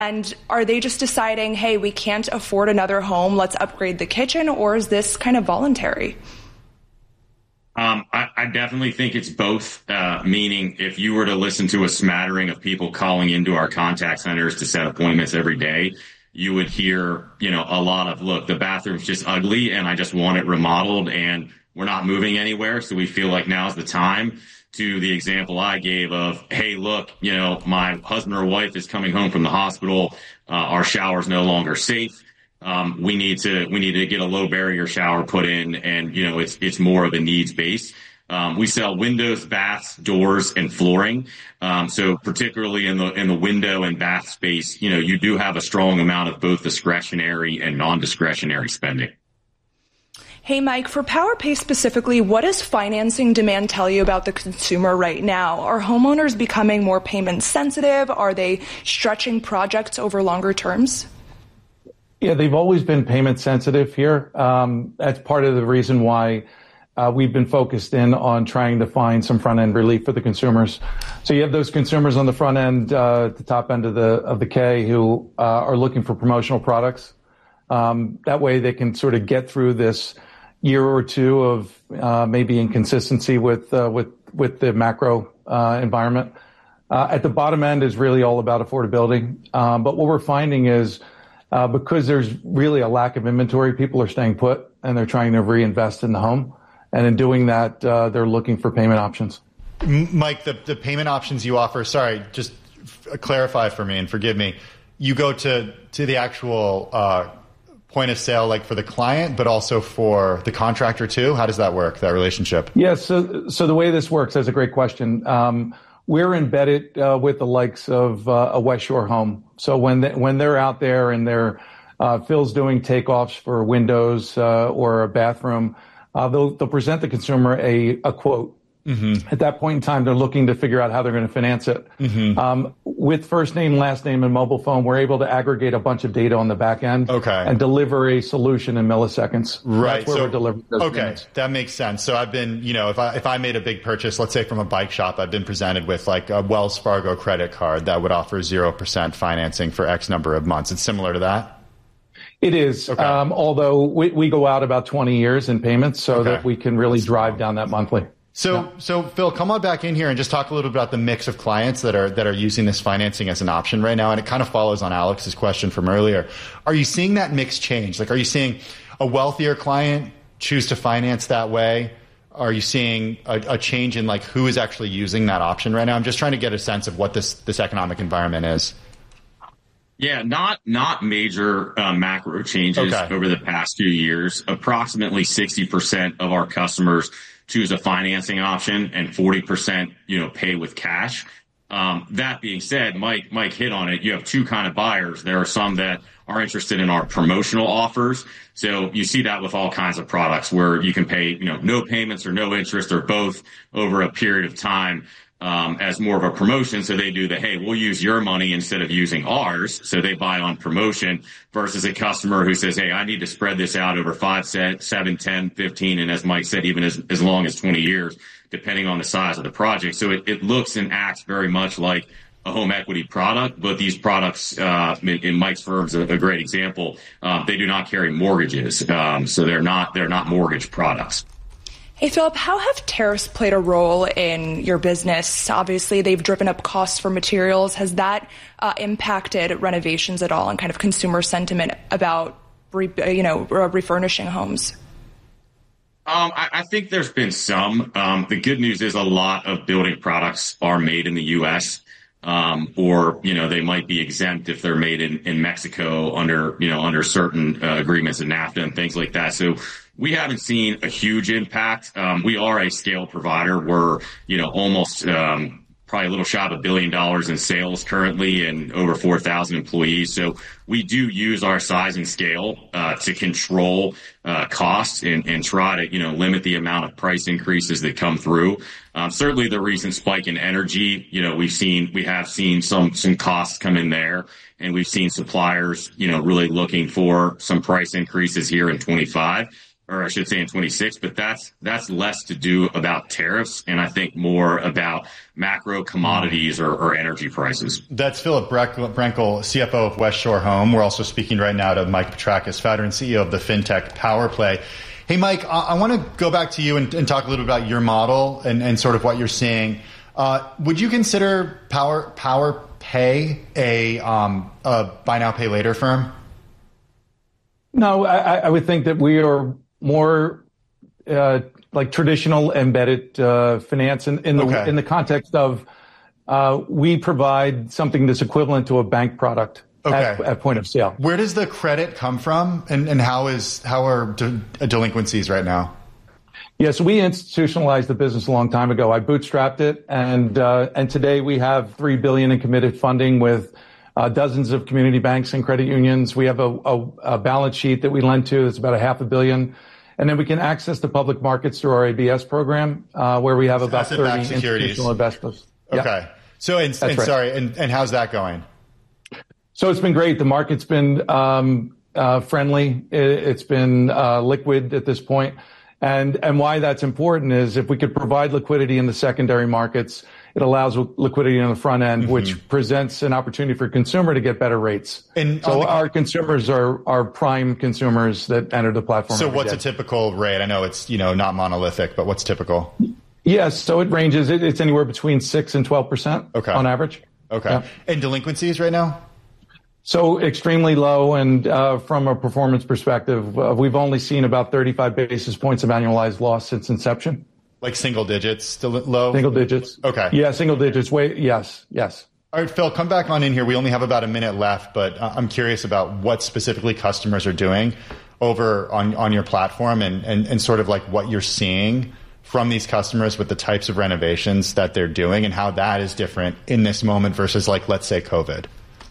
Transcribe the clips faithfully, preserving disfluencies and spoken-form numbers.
And are they just deciding, hey, we can't afford another home, let's upgrade the kitchen, or is this kind of voluntary? Um, I, I definitely think it's both, uh, meaning if you were to listen to a smattering of people calling into our contact centers to set appointments every day, you would hear, you know, a lot of, look, the bathroom's just ugly and I just want it remodeled and we're not moving anywhere. So we feel like now's the time, to the example I gave of, hey, look, you know, my husband or wife is coming home from the hospital. Uh, our shower's no longer safe. Um, we need to, we need to get a low barrier shower put in, and, you know, it's, it's more of a needs base. Um, we sell windows, baths, doors, and flooring. Um, so particularly in the, in the window and bath space, you know, you do have a strong amount of both discretionary and non-discretionary spending. Hey, Mike, for PowerPay specifically, what does financing demand tell you about the consumer right now? Are homeowners becoming more payment sensitive? Are they stretching projects over longer terms? Yeah, they've always been payment sensitive here. Um, that's part of the reason why uh, we've been focused in on trying to find some front end relief for the consumers. So you have those consumers on the front end, uh, at the top end of the of the K, who uh, are looking for promotional products. Um, that way they can sort of get through this year or two of uh, maybe inconsistency with uh, with with the macro uh, environment. Uh, at the bottom end is really all about affordability. Um, but what we're finding is uh, because there's really a lack of inventory, people are staying put and they're trying to reinvest in the home. And in doing that, uh, they're looking for payment options. Mike, the, the payment options you offer, sorry, just f- clarify for me and forgive me. You go to, to the actual uh, point of sale, like for the client, but also for the contractor too? How does that work, that relationship? Yes. Yeah, so, so the way this works, that's a great question. Um, we're embedded uh, with the likes of uh, a West Shore Home. So when they, when they're out there and they're uh, Phil's doing takeoffs for windows uh, or a bathroom, uh, they'll, they'll present the consumer a, a quote. Mm-hmm. At that point in time, they're looking to figure out how they're going to finance it. Mm-hmm. Um, with first name, last name, and mobile phone, we're able to aggregate a bunch of data on the back end okay. and deliver a solution in milliseconds. Right. That's where so, we're delivering those okay, payments. That makes sense. So I've been, you know, if I if I made a big purchase, let's say from a bike shop, I've been presented with like a Wells Fargo credit card that would offer zero percent financing for X number of months. It's similar to that? It is, okay. um, although we, we go out about twenty years in payments so okay. that we can really drive down that monthly. So, yeah. so Phil, come on back in here and just talk a little bit about the mix of clients that are that are using this financing as an option right now. And it kind of follows on Alex's question from earlier. Are you seeing that mix change? Like, are you seeing a wealthier client choose to finance that way? Are you seeing a, a change in like who is actually using that option right now? I'm just trying to get a sense of what this this economic environment is. Yeah, not not major uh, macro changes okay. over the past few years. Approximately sixty percent of our customers choose a financing option and forty percent, you know, pay with cash. Um, that being said, Mike, Mike hit on it. You have two kind of buyers. There are some that are interested in our promotional offers. So you see that with all kinds of products where you can pay, you know, no payments or no interest or both over a period of time. Um, as more of a promotion. So they do the, hey, we'll use your money instead of using ours. So they buy on promotion versus a customer who says, hey, I need to spread this out over five, seven, ten, fifteen, and as Mike said, even as, as long as twenty years, depending on the size of the project. So it, it looks and acts very much like a home equity product, but these products, uh, in, in Mike's firm's a, a great example. Um, they do not carry mortgages. Um, so they're not, they're not mortgage products. Hey, Philip, how have tariffs played a role in your business? Obviously, they've driven up costs for materials. Has that uh, impacted renovations at all and kind of consumer sentiment about, re, you know, refurnishing homes? Um, I, I think there's been some. Um, the good news is a lot of building products are made in the U S, um, or, you know, they might be exempt if they're made in, in Mexico under, you know, under certain uh, agreements and NAFTA and things like that. So we haven't seen a huge impact. Um, we are a scale provider. We're, you know, almost, um, probably a little shy of a billion dollars in sales currently and over four thousand employees. So we do use our size and scale, uh, to control, uh, costs and, and try to, you know, limit the amount of price increases that come through. Um, certainly the recent spike in energy, you know, we've seen, we have seen some, some costs come in there, and we've seen suppliers, you know, really looking for some price increases here in twenty-five. or I should say in twenty-six, but that's that's less to do about tariffs and I think more about macro commodities or, or energy prices. That's Philip Brenkel, C F O of West Shore Home. We're also speaking right now to Mike Petrakis, founder and C E O of the fintech PowerPlay. Hey, Mike, I, I want to go back to you and, and talk a little bit about your model and, and sort of what you're seeing. Uh, would you consider Power PowerPay a, um, a buy now, pay later firm? No, I, I would think that we are more uh, like traditional embedded uh, finance in, in the okay. in the context of uh, we provide something that's equivalent to a bank product okay. at, at point of sale. Where does the credit come from, and, and how is how are de- delinquencies right now? Yes, we institutionalized the business a long time ago. I bootstrapped it, and uh, and today we have three billion dollars in committed funding with uh, dozens of community banks and credit unions. We have a, a, a balance sheet that we lend to that's about a half a billion, and then we can access the public markets through our A B S program, uh, where we have about thirty institutional investors. Okay, yeah. so and, and right. sorry, and, and how's that going? So it's been great. The market's been um, uh, friendly. It, it's been uh, liquid at this point. And, and why that's important is if we could provide liquidity in the secondary markets, it allows liquidity on the front end, mm-hmm. which presents an opportunity for consumer to get better rates. And so the, our consumers are, are prime consumers that enter the platform. So what's day. a typical rate? I know it's, you know, not monolithic, but what's typical? Yes. So it ranges, it, it's anywhere between six and twelve percent okay. on average. Okay. Yeah. And delinquencies right now? So extremely low, and uh, from a performance perspective, uh, we've only seen about thirty-five basis points of annualized loss since inception. Like single digits, still low? Single digits. Okay. Yeah, single digits. Wait, yes, yes. All right, Phil, come back on in here. We only have about a minute left, but I'm curious about what specifically customers are doing over on, on your platform and, and, and sort of like what you're seeing from these customers with the types of renovations that they're doing and how that is different in this moment versus like, let's say, COVID.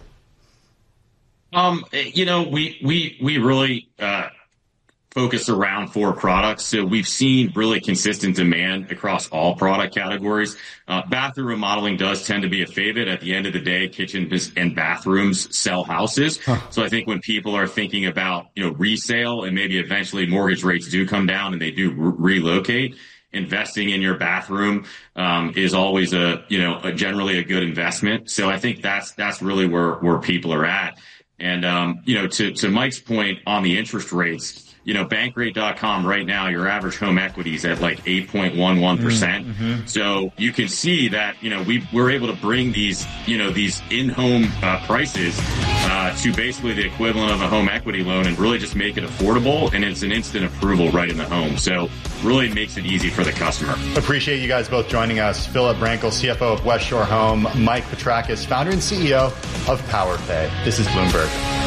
Um, you know, we, we, we really, uh, focus around four products. So we've seen really consistent demand across all product categories. Uh, bathroom remodeling does tend to be a favorite. At the end of the day, kitchens and bathrooms sell houses. Huh. So I think when people are thinking about, you know, resale and maybe eventually mortgage rates do come down and they do re- relocate, investing in your bathroom, um, is always a, you know, a generally a good investment. So I think that's, that's really where, where people are at. And, um, you know, to, to Mike's point on the interest rates, you know, Bankrate dot com right now, your average home equity is at like eight point one one percent. Mm-hmm. So you can see that, you know, we we're able to bring these, you know, these in-home uh, prices uh, to basically the equivalent of a home equity loan and really just make it affordable. And it's an instant approval right in the home. So really makes it easy for the customer. Appreciate you guys both joining us. Philip Brenkel, C F O of West Shore Home, Mike Petrakis, founder and C E O of PowerPay. This is Bloomberg.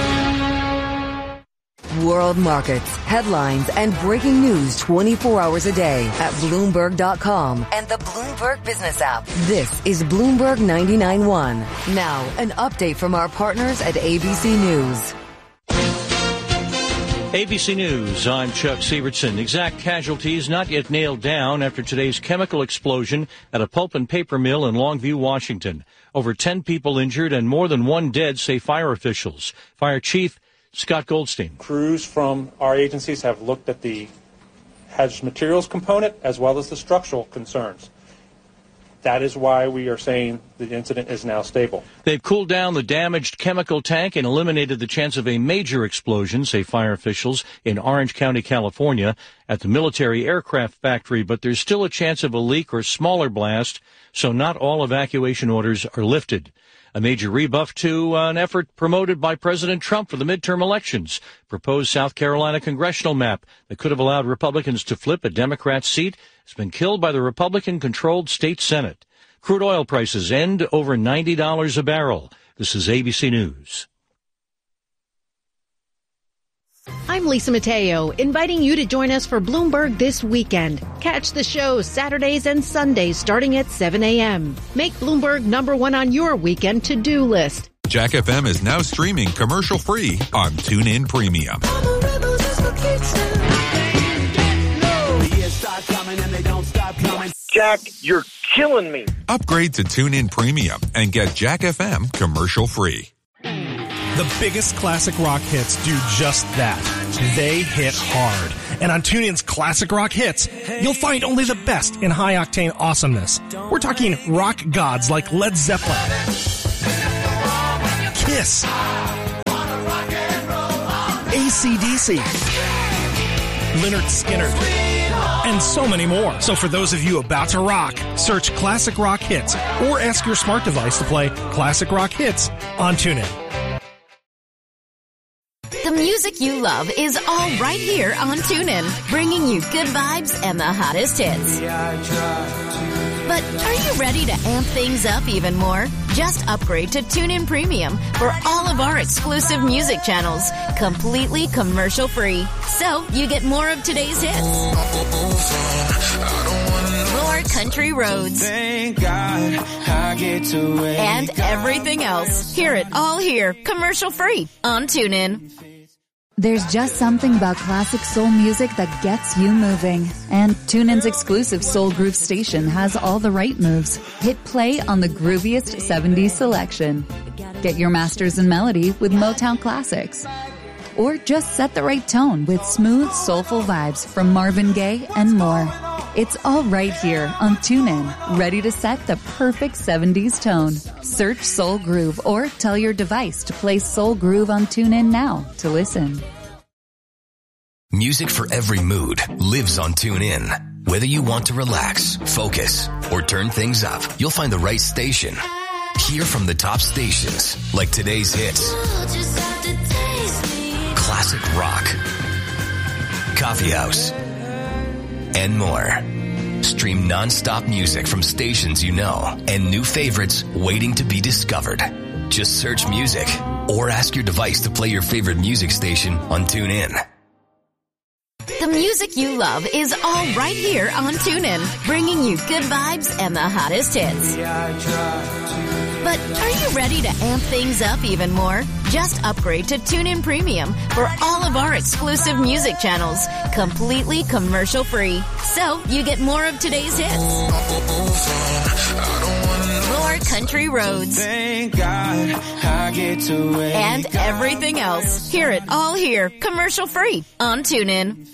World markets, headlines, and breaking news twenty-four hours a day at Bloomberg dot com and the Bloomberg Business app. This is Bloomberg ninety-nine point one. Now, an update from our partners at A B C News. A B C News, I'm Chuck Sievertson. Exact casualties not yet nailed down after today's chemical explosion at a pulp and paper mill in Longview, Washington. Over ten people injured and more than one dead, say fire officials. Fire Chief Scott Goldstein. Crews from our agencies have looked at the hazardous materials component as well as the structural concerns. That is why we are saying the incident is now stable. They've cooled down the damaged chemical tank and eliminated the chance of a major explosion, say fire officials in Orange County, California, at the military aircraft factory. But there's still a chance of a leak or smaller blast, so not all evacuation orders are lifted. A major rebuff to an effort promoted by President Trump for the midterm elections. Proposed South Carolina congressional map that could have allowed Republicans to flip a Democrat seat has been killed by the Republican-controlled state Senate. Crude oil prices end over ninety dollars a barrel. This is A B C News. I'm Lisa Mateo, inviting you to join us for Bloomberg This Weekend. Catch the show Saturdays and Sundays starting at seven a.m. Make Bloomberg number one on your weekend to-do list. Jack F M is now streaming commercial-free on TuneIn Premium. Jack, you're killing me. Upgrade to TuneIn Premium and get Jack F M commercial-free. The biggest classic rock hits do just that. They hit hard. And on TuneIn's Classic Rock Hits, you'll find only the best in high-octane awesomeness. We're talking rock gods like Led Zeppelin, Kiss, A C D C, Lynyrd Skynyrd, and so many more. So for those of you about to rock, search Classic Rock Hits or ask your smart device to play Classic Rock Hits on TuneIn. The music you love is all right here on TuneIn, bringing you good vibes and the hottest hits. But are you ready to amp things up even more? Just upgrade to TuneIn Premium for all of our exclusive music channels, completely commercial-free. So you get more of today's hits, more country roads, and everything else. Hear it all here, commercial-free on TuneIn. There's just something about classic soul music that gets you moving. And TuneIn's exclusive Soul Groove station has all the right moves. Hit play on the grooviest seventies selection. Get your masters in melody with Motown classics. Or just set the right tone with smooth, soulful vibes from Marvin Gaye and more. It's all right here on TuneIn, ready to set the perfect seventies tone. Search Soul Groove or tell your device to play Soul Groove on TuneIn now to listen. Music for every mood lives on TuneIn. Whether you want to relax, focus, or turn things up, you'll find the right station. Hear from the top stations like today's hits, classic rock, coffee house, and more. Stream non-stop music from stations you know and new favorites waiting to be discovered. Just search music or ask your device to play your favorite music station on TuneIn. The music you love is all right here on TuneIn, bringing you good vibes and the hottest hits. But are you ready to amp things up even more? Just upgrade to TuneIn Premium for all of our exclusive music channels, completely commercial-free. So you get more of today's hits, more country roads, and everything else. Hear it all here, commercial-free on TuneIn.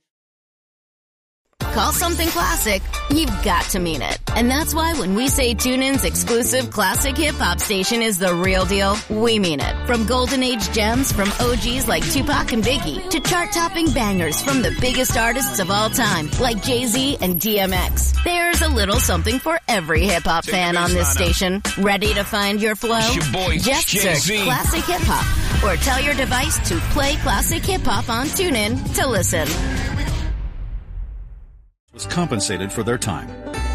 Call something classic, you've got to mean it. And that's why when we say TuneIn's exclusive classic hip-hop station is the real deal, we mean it. From golden age gems from O Gs like Tupac and Biggie to chart-topping bangers from the biggest artists of all time like Jay-Z and D M X. There's a little something for every hip-hop fan on this station. Ready to find your flow? Your boy, Just Jay-Z. search classic hip-hop or tell your device to play classic hip-hop on TuneIn to listen. Was compensated for their time.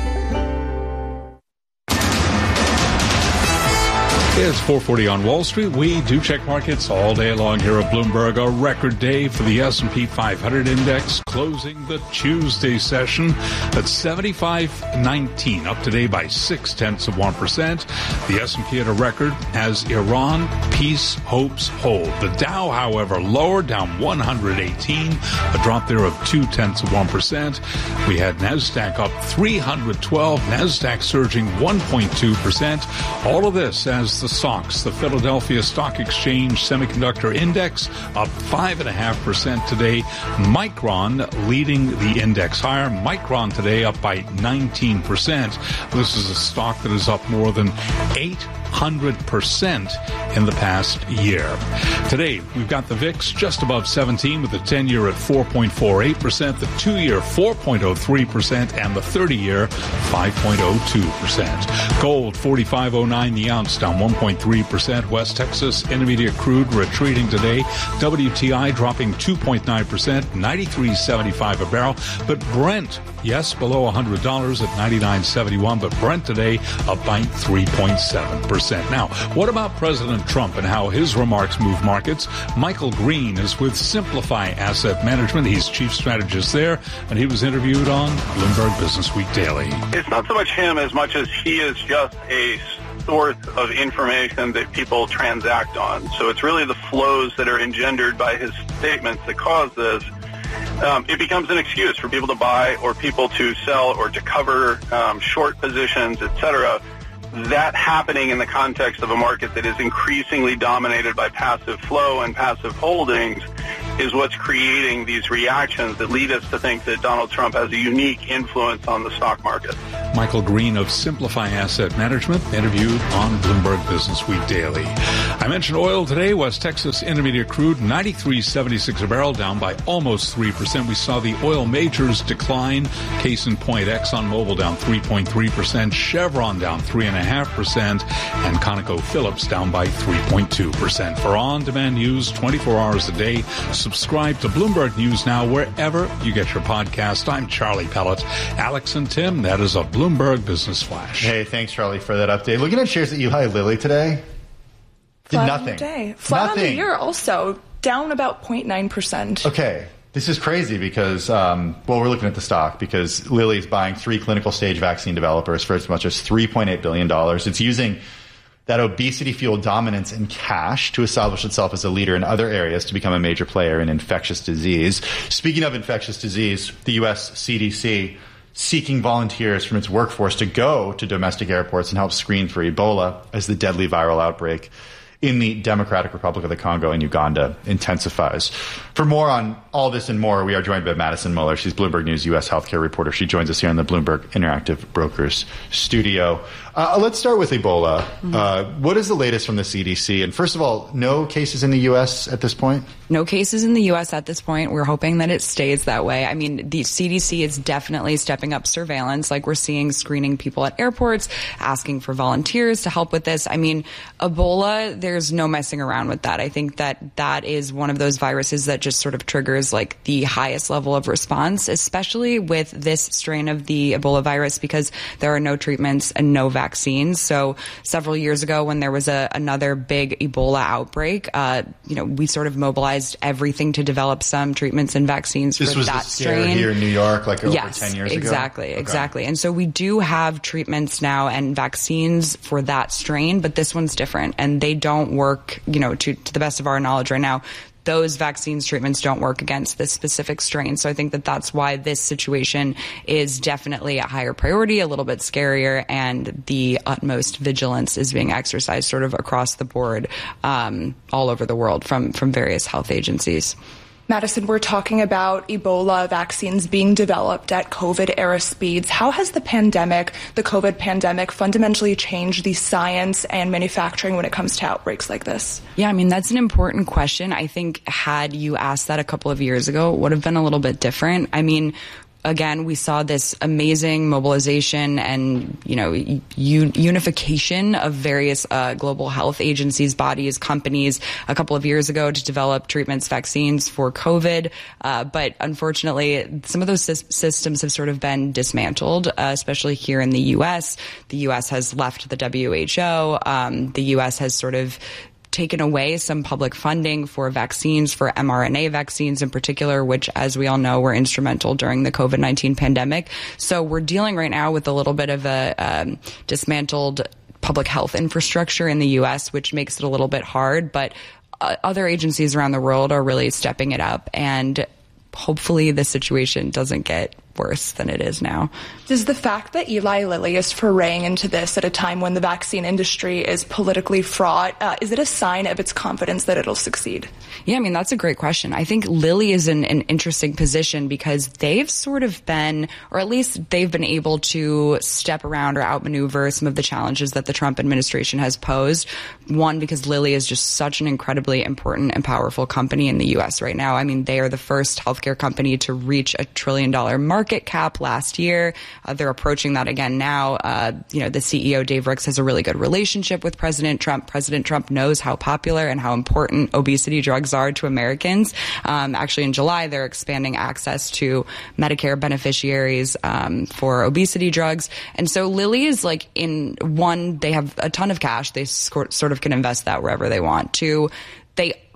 It's four forty on Wall Street. We do check markets all day long here at Bloomberg. A record day for the S and P five hundred index, closing the Tuesday session at seventy-five nineteen, up today by six tenths of one percent. The S and P at a record as Iran peace hopes hold. The Dow, however, lower, down one hundred eighteen, a drop there of two tenths of one percent. We had NASDAQ up three hundred twelve, NASDAQ surging one point two percent. All of this as the S O X, the Philadelphia Stock Exchange Semiconductor Index, up five point five percent today. Micron leading the index higher. Micron today up by nineteen percent. This is a stock that is up more than eight hundred percent in the past year. Today, we've got the V I X just above seventeen with the ten-year at four point four eight percent, the two-year four point oh three percent, and the thirty-year five point oh two percent. Gold forty-five oh nine the ounce, down one point three percent. West Texas Intermediate crude retreating today. W T I dropping two point nine percent, ninety-three seventy-five a barrel. But Brent, yes, below one hundred dollars at ninety-nine seventy-one, but Brent today up by three point seven percent. Now, what about President Trump and how his remarks move markets? Michael Green is with Simplify Asset Management. He's chief strategist there, and he was interviewed on Bloomberg Business Week Daily. It's not so much him as much as he is just a source of information that people transact on. So it's really the flows that are engendered by his statements that cause this. Um, it becomes an excuse for people to buy or people to sell or to cover um, short positions, et cetera. that happening in the context of a market that is increasingly dominated by passive flow and passive holdings is what's creating these reactions that lead us to think that Donald Trump has a unique influence on the stock market. Michael Green of Simplify Asset Management, interviewed on Bloomberg Business Week Daily. I mentioned oil today. West Texas Intermediate crude, ninety-three seventy-six a barrel, down by almost three percent. We saw the oil majors decline. Case in point, ExxonMobil down three point three percent, Chevron down three point five percent, and ConocoPhillips down by three point two percent. For on-demand news twenty-four hours a day, subscribe to Bloomberg News Now wherever you get your podcast. I'm Charlie Pellet. Alex and Tim, that is a Bloomberg Business Flash. Hey, thanks, Charlie, for that update. Looking at shares at Eli Lilly today, did Flat nothing. On the day. Flat nothing. on the year also, down about zero point nine percent. Okay. This is crazy because, um, well, we're looking at the stock because Lilly is buying three clinical stage vaccine developers for as much as three point eight billion dollars. It's using that obesity-fueled dominance in cash to establish itself as a leader in other areas to become a major player in infectious disease. Speaking of infectious disease, the U S C D C seeking volunteers from its workforce to go to domestic airports and help screen for Ebola as the deadly viral outbreak in the Democratic Republic of the Congo and Uganda intensifies. For more on all this and more, we are joined by Madison Muller. She's Bloomberg News U S healthcare reporter. She joins us here in the Bloomberg Interactive Brokers studio. Uh, let's start with Ebola. Mm-hmm. Uh, what is the latest from the C D C? And first of all, no cases in the U S at this point? No cases in the U S at this point. We're hoping that it stays that way. I mean, the C D C is definitely stepping up surveillance, like we're seeing screening people at airports, asking for volunteers to help with this. I mean, Ebola, there's no messing around with that. I think that that is one of those viruses that just sort of triggers like the highest level of response, especially with this strain of the Ebola virus, because there are no treatments and no vaccines. So several years ago when there was a, another big Ebola outbreak, uh, you know, we sort of mobilized everything to develop some treatments and vaccines this for was that the scare strain. Here in New York, like over yes, ten years exactly, ago? Exactly, Okay. And so we do have treatments now and vaccines for that strain, but this one's different, and they don't work, you know, to, to the best of our knowledge right now. Those vaccines treatments don't work against this specific strain. So I think that that's why this situation is definitely a higher priority, a little bit scarier, and the utmost vigilance is being exercised sort of across the board, um, all over the world from, from various health agencies. Madison, we're talking about Ebola vaccines being developed at COVID-era speeds. How has the pandemic, the COVID pandemic, fundamentally changed the science and manufacturing when it comes to outbreaks like this? Yeah, I mean, that's an important question. I think had you asked that a couple of years ago, it would have been a little bit different. I mean, again, we saw this amazing mobilization and, you know, un- unification of various uh, global health agencies, bodies, companies a couple of years ago to develop treatments, vaccines for COVID. Uh, but unfortunately, some of those sy- systems have sort of been dismantled, uh, especially here in the U S. The U S has left the W H O. Um, the U S has sort of taken away some public funding for vaccines, for mRNA vaccines in particular, which, as we all know, were instrumental during the COVID nineteen pandemic. So we're dealing right now with a little bit of a um, dismantled public health infrastructure in the U S, which makes it a little bit hard. But uh, other agencies around the world are really stepping it up, and hopefully the situation doesn't get worse than it is now. Does the fact that Eli Lilly is foraying into this at a time when the vaccine industry is politically fraught, uh, is it a sign of its confidence that it'll succeed? Yeah, I mean, that's a great question. I think Lilly is in an interesting position because they've sort of been, or at least they've been able to step around or outmaneuver some of the challenges that the Trump administration has posed. One, because Lilly is just such an incredibly important and powerful company in the U S right now. I mean, they are the first healthcare company to reach a trillion dollar market market cap last year. Uh, they're approaching that again now. Uh, you know, the C E O, Dave Ricks, has a really good relationship with President Trump. President Trump knows how popular and how important obesity drugs are to Americans. Um, actually, in July, they're expanding access to Medicare beneficiaries um, for obesity drugs. And so Lilly is like, in one, they have a ton of cash. They sort of can invest that wherever they want. Two, they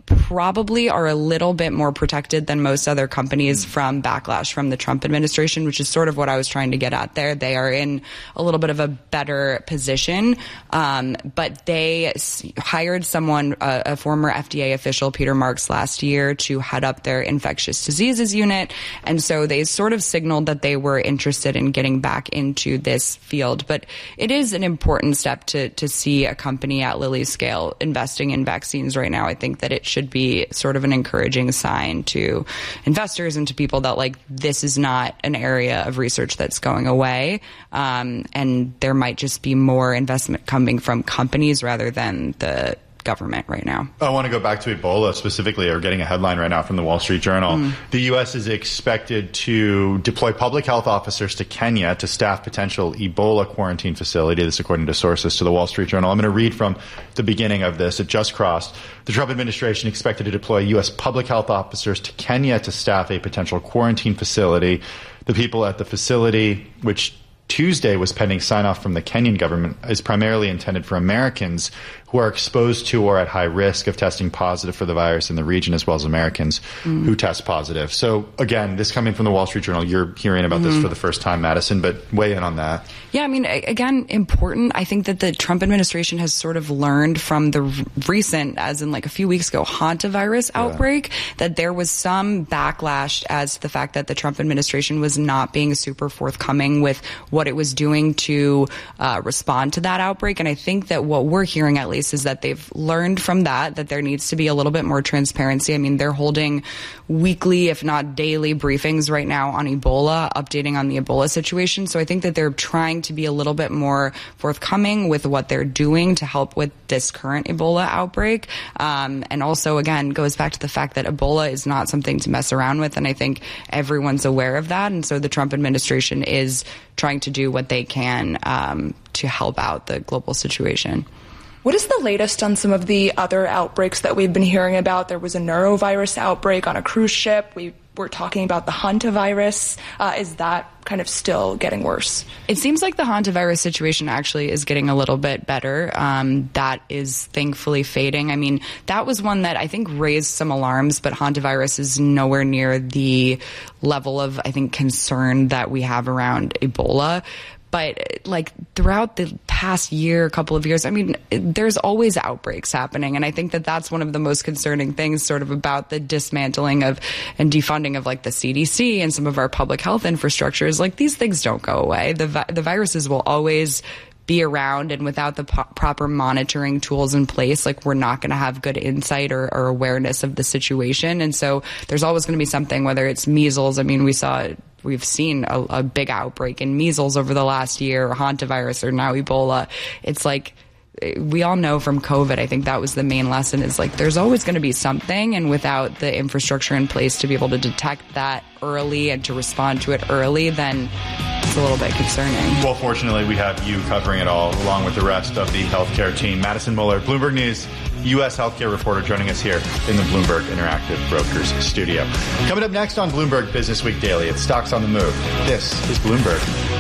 probably are a little bit more protected than most other companies from backlash from the Trump administration, which is sort of what I was trying to get at there. They are in a little bit of a better position, um, but they s- hired someone, uh, a former F D A official, Peter Marks, last year to head up their infectious diseases unit, and so they sort of signaled that they were interested in getting back into this field. But it is an important step to to see a company at Lilly's scale investing in vaccines right now. I think that it should be sort of an encouraging sign to investors and to people that, like, this is not an area of research that's going away, um, and there might just be more investment coming from companies rather than the government right now. I want to go back to Ebola specifically. We're getting a headline right now from the Wall Street Journal. Mm. The U S is expected to deploy public health officers to Kenya to staff potential Ebola quarantine facility. This according to sources to the Wall Street Journal. I'm going to read from the beginning of this. It just crossed. The Trump administration expected to deploy U S public health officers to Kenya to staff a potential quarantine facility. The people at the facility, which Tuesday was pending sign-off from the Kenyan government, is primarily intended for Americans who are exposed to or at high risk of testing positive for the virus in the region, as well as Americans mm. who test positive. So, again, this coming from the Wall Street Journal, you're hearing about mm-hmm. this for the first time, Madison, but weigh in on that. Yeah, I mean, again, important. I think that the Trump administration has sort of learned from the recent, as in like a few weeks ago, hantavirus yeah. outbreak, that there was some backlash as to the fact that the Trump administration was not being super forthcoming with what it was doing to uh, respond to that outbreak. And I think that what we're hearing, at least, is that they've learned from that, that there needs to be a little bit more transparency. I mean, they're holding weekly, if not daily, briefings right now on Ebola, updating on the Ebola situation. So I think that they're trying to be a little bit more forthcoming with what they're doing to help with this current Ebola outbreak. Um, and also, again, goes back to the fact that Ebola is not something to mess around with. And I think everyone's aware of that. And so the Trump administration is trying to do what they can um, to help out the global situation. What is the latest on some of the other outbreaks that we've been hearing about? There was a neurovirus outbreak on a cruise ship. We were talking about the hantavirus. Uh, is that kind of still getting worse? It seems like the hantavirus situation actually is getting a little bit better. Um, that is thankfully fading. I mean, that was one that I think raised some alarms, but hantavirus is nowhere near the level of, I think, concern that we have around Ebola. But like throughout the past year, a couple of years, I mean, there's always outbreaks happening. And I think that that's one of the most concerning things sort of about the dismantling of and defunding of like the C D C and some of our public health infrastructure is like these things don't go away. The, vi- the viruses will always be around, and without the po- proper monitoring tools in place, like we're not going to have good insight or, or awareness of the situation. And so there's always going to be something, whether it's measles. I mean, we saw We've seen a, a big outbreak in measles over the last year, or hantavirus, or now Ebola. It's like we all know from COVID, I think that was the main lesson, is like there's always going to be something, and without the infrastructure in place to be able to detect that early and to respond to it early, then it's a little bit concerning. Well, fortunately, we have you covering it all along with the rest of the healthcare team. Madison Muller, Bloomberg News, U S healthcare reporter, joining us here in the Bloomberg Interactive Brokers studio. Coming up next on Bloomberg Business Week Daily, it's Stocks on the Move. This is Bloomberg.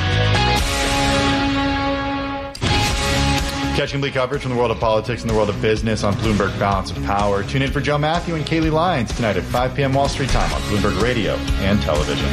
Catch complete coverage from the world of politics and the world of business on Bloomberg Balance of Power. Tune in for Joe Matthew and Kaylee Lyons tonight at five p.m. Wall Street time on Bloomberg Radio and television.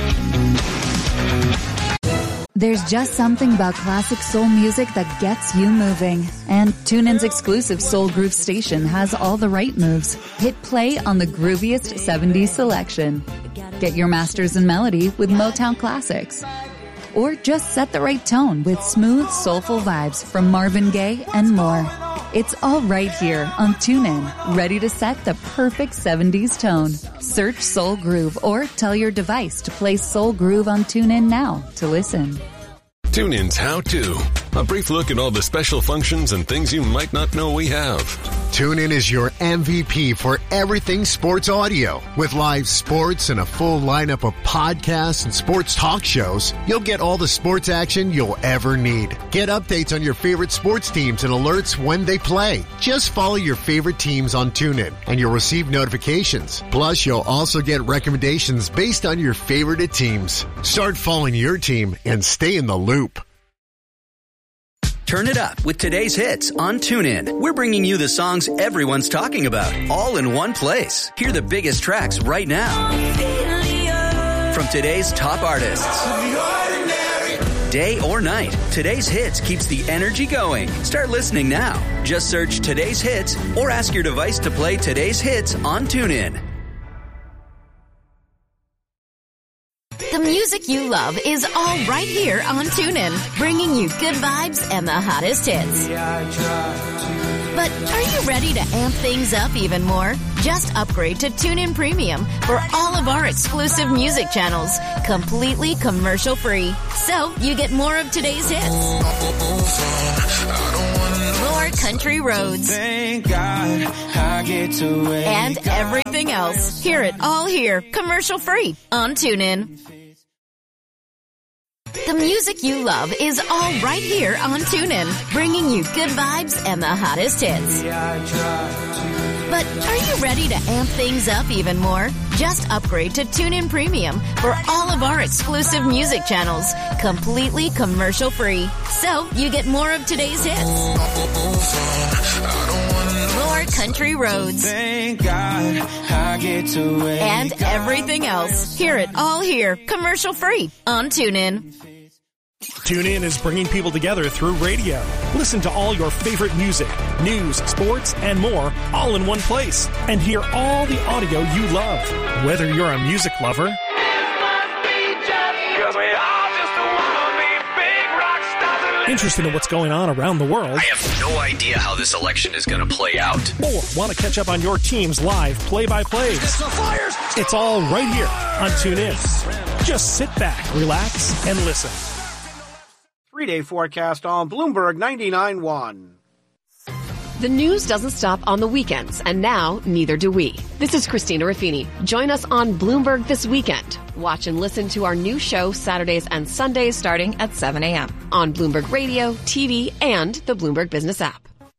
There's just something about classic soul music that gets you moving. And TuneIn's exclusive Soul Groove station has all the right moves. Hit play on the grooviest seventies selection. Get your masters in melody with Motown classics. Or just set the right tone with smooth, soulful vibes from Marvin Gaye and more. It's all right here on TuneIn, ready to set the perfect seventies tone. Search Soul Groove or tell your device to play Soul Groove on TuneIn now to listen. TuneIn's How To. A brief look at all the special functions and things you might not know we have. TuneIn is your M V P for everything sports audio. With live sports and a full lineup of podcasts and sports talk shows, you'll get all the sports action you'll ever need. Get updates on your favorite sports teams and alerts when they play. Just follow your favorite teams on TuneIn and you'll receive notifications. Plus, you'll also get recommendations based on your favorite teams. Start following your team and stay in the loop. Turn it up with today's hits on TuneIn. We're bringing you the songs everyone's talking about, all in one place. Hear the biggest tracks right now from today's top artists. Day or night, today's hits keeps the energy going. Start listening now. Just search today's hits or ask your device to play today's hits on TuneIn. The music you love is all right here on TuneIn, bringing you good vibes and the hottest hits. But are you ready to amp things up even more? Just upgrade to TuneIn Premium for all of our exclusive music channels, completely commercial free. So you get more of today's hits, more country roads, and everything else. Hear it all here, commercial free on TuneIn. The music you love is all right here on TuneIn, bringing you good vibes and the hottest hits. But are you ready to amp things up even more? Just upgrade to TuneIn Premium for all of our exclusive music channels, completely commercial free. So you get more of today's hits, more country roads, and everything else. Hear it all here, commercial free on TuneIn. TuneIn is bringing people together through radio. Listen to all your favorite music, news, sports, and more, all in one place. And hear all the audio you love. Whether you're a music lover, interested in what's going on around the world, I have no idea how this election is going to play out, or want to catch up on your team's live play-by-plays, it's all right here on TuneIn. Just sit back, relax, and listen. Three-day forecast on Bloomberg ninety-nine point one. The news doesn't stop on the weekends, and now neither do we. This is Christina Raffini. Join us on Bloomberg This Weekend. Watch and listen to our new show Saturdays and Sundays starting at seven a.m. on Bloomberg Radio, T V, and the Bloomberg Business app.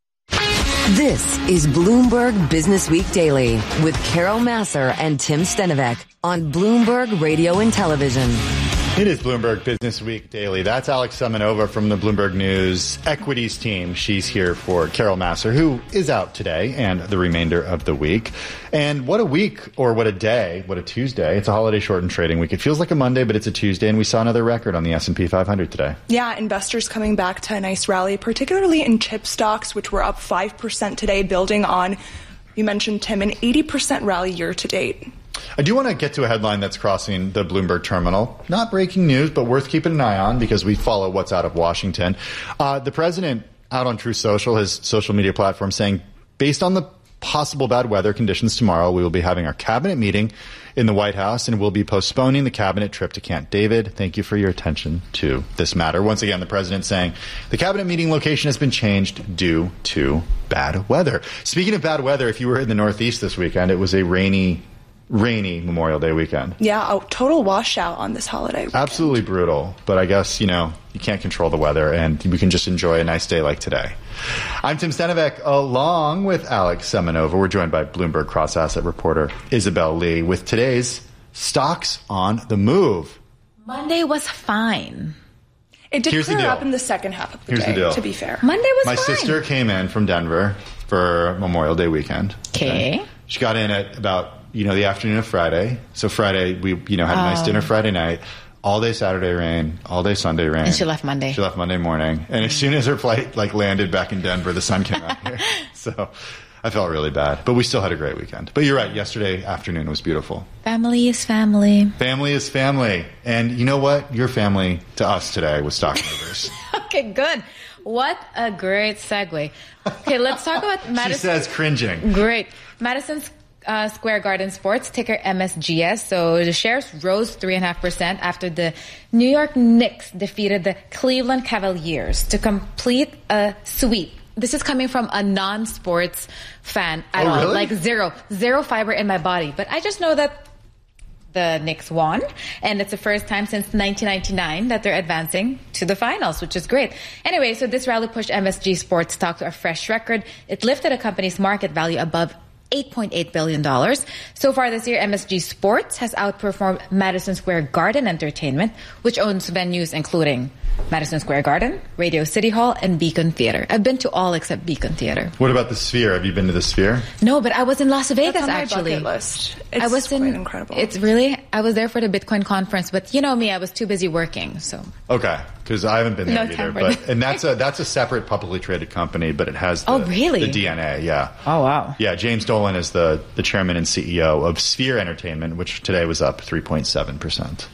This is Bloomberg Business Week Daily with Carol Massar and Tim Stenovec on Bloomberg Radio and Television. It is Bloomberg Business Week Daily. That's Alex Semenova from the Bloomberg News Equities team. She's here for Carol Massar, who is out today and the remainder of the week. And what a week, or what a day, what a Tuesday. It's a holiday shortened trading week. It feels like a Monday, but it's a Tuesday, and we saw another record on the S and P five hundred today. Yeah, investors coming back to a nice rally, particularly in chip stocks, which were up five percent today, building on, you mentioned, Tim, an eighty percent rally year to date. I do want to get to a headline that's crossing the Bloomberg terminal. Not breaking news, but worth keeping an eye on because we follow what's out of Washington. Uh, the president out on Truth Social, his social media platform, saying, based on the possible bad weather conditions tomorrow, we will be having our cabinet meeting in the White House and we'll be postponing the cabinet trip to Camp David. Thank you for your attention to this matter. Once again, the president saying the cabinet meeting location has been changed due to bad weather. Speaking of bad weather, if you were in the Northeast this weekend, it was a rainy Rainy Memorial Day weekend. Yeah, a total washout on this holiday weekend. Absolutely brutal. But I guess, you know, you can't control the weather and we can just enjoy a nice day like today. I'm Tim Stenovec along with Alex Semenova. We're joined by Bloomberg cross-asset reporter Isabel Lee with today's Stocks on the Move. Monday was fine. It did Here's clear up in the second half of the Here's day, the deal. to be fair. Monday was My fine. My sister came in from Denver for Memorial Day weekend. Okay. okay. She got in at about, you know, the afternoon of Friday. So Friday, we, you know, had a nice um, dinner Friday night. All day Saturday rain, all day Sunday rain. And she left Monday. She left Monday morning. And as soon as her flight, like, landed back in Denver, the sun came out here. So I felt really bad. But we still had a great weekend. But you're right. Yesterday afternoon was beautiful. Family is family. Family is family. And you know what? Your family to us today was stock movers. Okay, good. What a great segue. Okay, let's talk about Madison. She says cringing. Great. Madison's uh, Square Garden Sports, ticker M S G S. So the shares rose three point five percent after the New York Knicks defeated the Cleveland Cavaliers to complete a sweep. This is coming from a non-sports fan at oh, all. Really? Like zero. Zero fiber in my body. But I just know that the Knicks won, and it's the first time since nineteen ninety-nine that they're advancing to the finals, which is great. Anyway, so this rally pushed M S G Sports stock to a fresh record. It lifted a company's market value above eight point eight billion dollars. So far this year, M S G Sports has outperformed Madison Square Garden Entertainment, which owns venues including Madison Square Garden, Radio City Hall, and Beacon Theater. I've been to all except Beacon Theater. What about the Sphere? Have you been to the Sphere? No, but I was in Las Vegas, That's on my actually. bucket list. It's I was quite in, incredible. It's really, I was there for the Bitcoin conference, but you know me, I was too busy working, so. Okay, because I haven't been there No either. time for But that. and that's a that's a separate publicly traded company, but it has the, Oh, really? the D N A. Yeah. Oh, wow. Yeah, James Dolan is the the chairman and C E O of Sphere Entertainment, which today was up three point seven percent.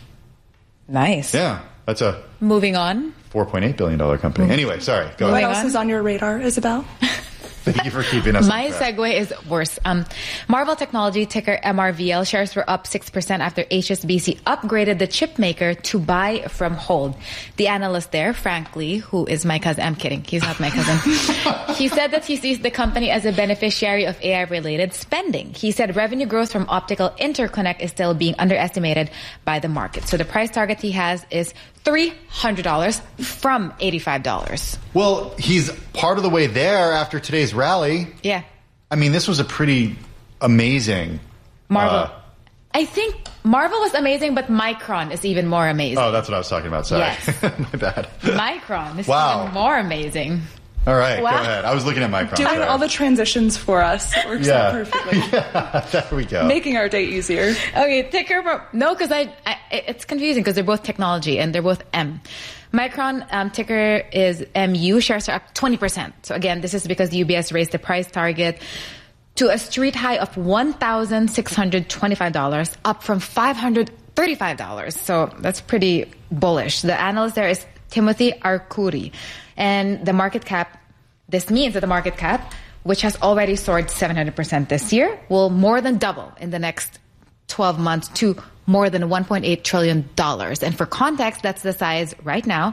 Nice. Yeah, that's a Moving on. four point eight billion dollar company. Anyway, sorry. Go What ahead. else is on your radar, Isabel? Thank you for keeping us. My on track. segue is worse. Um, Marvell Technology, ticker M R V L, shares were up six percent after H S B C upgraded the chip maker to buy from hold. The analyst there, Frank Lee, who is my cousin, I'm kidding, he's not my cousin. He said that he sees the company as a beneficiary of A I-related spending. He said revenue growth from optical interconnect is still being underestimated by the market. So the price target he has is three hundred dollars from eighty-five dollars. Well, he's part of the way there after today's rally. Yeah. I mean, this was a pretty amazing. Marvel. uh, I think Marvel was amazing, but Micron is even more amazing. oh, that's what I was talking about. Sorry. Yes. My bad. Micron is Wow. even more amazing. All right, Wow. go ahead. I was looking at Micron. Doing sorry. all the transitions for us. It works Yeah. out perfectly. yeah, there we go. Making our day easier. Okay, ticker. for- No, because I, I, it's confusing because they're both technology and they're both M. Micron um, ticker is M U. Shares are up twenty percent. So again, this is because U B S raised the price target to a street high of one thousand six hundred twenty-five dollars, up from five hundred thirty-five dollars. So that's pretty bullish. The analyst there is Timothy Arcuri. And the market cap, this means that the market cap, which has already soared seven hundred percent this year, will more than double in the next twelve months to more than one point eight trillion dollars. And for context, that's the size right now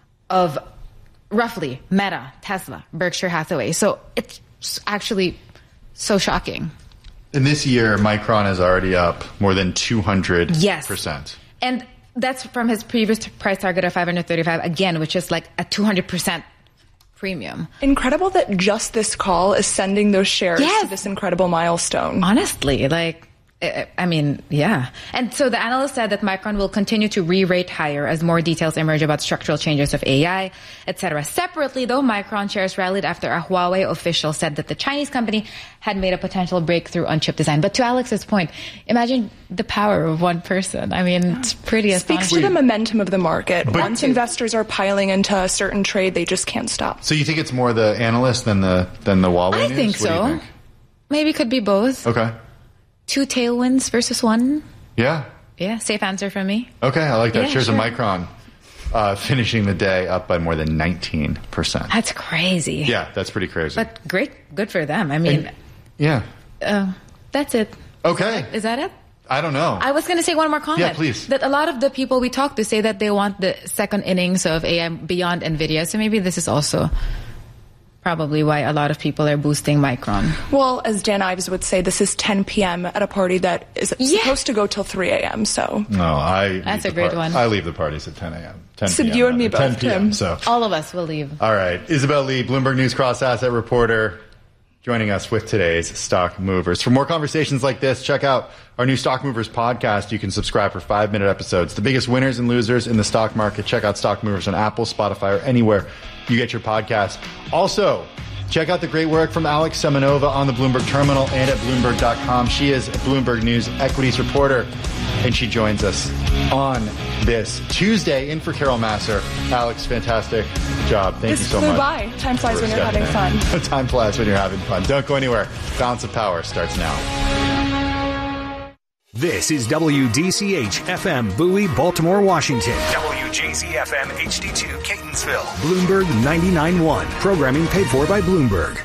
of roughly Meta, Tesla, Berkshire Hathaway. So it's actually so shocking. And this year, Micron is already up more than two hundred percent. Yes. And that's from his previous price target of five hundred thirty-five, again, which is like a two hundred percent premium. Incredible that just this call is sending those shares Yes. to this incredible milestone. Honestly, like, I I mean, yeah. And so the analyst said that Micron will continue to re-rate higher as more details emerge about structural changes of A I, et cetera. Separately, though, Micron shares rallied after a Huawei official said that the Chinese company had made a potential breakthrough on chip design. But to Alex's point, imagine the power of one person. I mean, it's pretty Speaks astonishing. to the momentum of the market. But- Once investors are piling into a certain trade, they just can't stop. So you think it's more the analyst than the than the Huawei I news? think What do you so. think? Maybe it could be both. Okay. Two tailwinds versus one. Yeah. Yeah, safe answer from me. Okay, I like that. Yeah, Shares sure. of Micron uh, finishing the day up by more than nineteen percent. That's crazy. Yeah, that's pretty crazy. But great, good for them. I mean, yeah. uh, that's it. Okay. Is that it? I don't know. I was going to say one more comment. Yeah, please. That a lot of the people we talk to say that they want the second innings of A I beyond NVIDIA. So maybe this is also probably why a lot of people are boosting Micron. Well, as Dan Ives would say, this is ten p.m. at a party that is supposed to go till three a.m. So No, I. That's leave a the great one. I leave the parties at ten a.m. ten So p.m. you and me rather. both, ten p.m. Tim. So. All of us will leave. All right. Isabel Lee, Bloomberg News cross asset reporter, joining us with today's Stock Movers. For more conversations like this, check out our new Stock Movers podcast. You can subscribe for five minute episodes. The biggest winners and losers in the stock market. Check out Stock Movers on Apple, Spotify, or anywhere you get your podcast. Also, check out the great work from Alex Semenova on the Bloomberg Terminal and at Bloomberg dot com. She is a Bloomberg News equities reporter, and she joins us on this Tuesday in for Carol Masser. Alex, fantastic job. Thank this you so flew much. by. Time flies for when you're having stepping fun. in. Time flies when you're having fun. Don't go anywhere. Balance of Power starts now. This is W D C H F M Bowie, Baltimore, Washington. W J Z F M H D two Catonsville. Bloomberg ninety-nine point one. Programming paid for by Bloomberg.